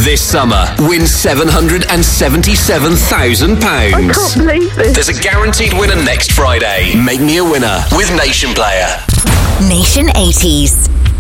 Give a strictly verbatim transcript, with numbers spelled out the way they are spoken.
This summer, win seven hundred seventy-seven thousand pounds. I can't believe this. There's a guaranteed winner next Friday. Make me a winner with Nation Player. Nation eighties.